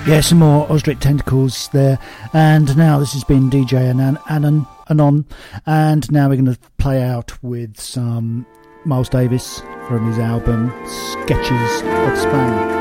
Yeah, some more Osric Tentacles there. And now this has been DJ Anon. And now we're going to play out with some Miles Davis from his album Sketches of Spain.